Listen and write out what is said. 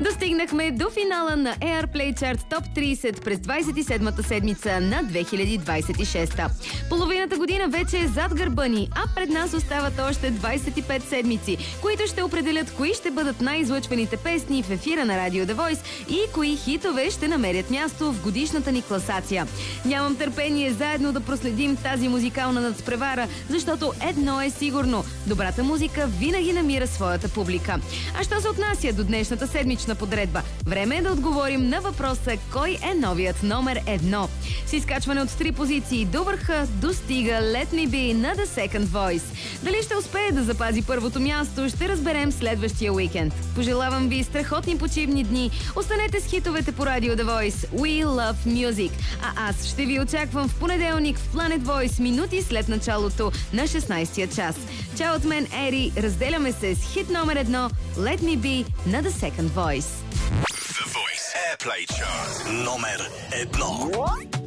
Достигнахме до финала на Airplay Chart Top 30 през 27-та седмица на 2026-та. Половината година вече е зад гърба ни, а пред нас остават още 25 седмици, които ще определят кои ще бъдат най-излъчваните песни в ефира на Radio The Voice и кои хитове ще намерят място в годишната ни класация. Нямам търпение заедно да проследим тази музикална надспревара, защото едно е сигурно – добрата музика винаги намира своята публика. А що се отнася до днешната седмична подредба? Време е да отговорим на въпроса кой е новият номер 1. С изкачване от 3 позиции до върха достига Let Me Be на The Second Voice. Дали ще успее да запази първото място, ще разберем следващия уикенд. Пожелавам ви страхотни почивни дни. Останете с хитовете по Radio The Voice. We love music. А аз ще ви очаквам в понеделник в Planet Voice минути след началото на 16-я час. Чао от мен, Ери. Разделяме се с хит номер 1 Let Me Be на The Second Voice. The Voice Airplay Chart номер 1.